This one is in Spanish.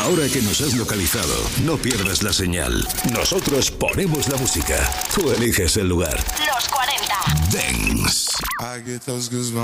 Ahora que nos has localizado, no pierdas la señal. Nosotros ponemos la música. Tú eliges el lugar. Los 40 Dance. I get those goosebumps.